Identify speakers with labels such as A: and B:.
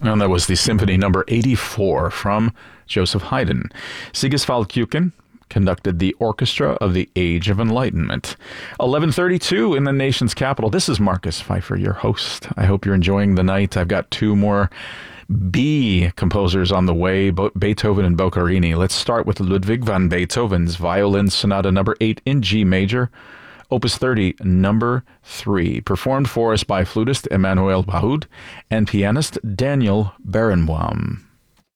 A: And that was the Symphony number 84 from Joseph Haydn. Sigiswald Kuchen conducted the Orchestra of the Age of Enlightenment. 11:32 in the nation's capital. This is Marcus Pfeiffer, your host. I hope you're enjoying the night. I've got two more B composers on the way, Beethoven and Boccherini. Let's start with Ludwig van Beethoven's Violin Sonata number 8 in G major, Opus 30, number 3, performed for us by flutist Emmanuel Bahoud and pianist Daniel Barenboim.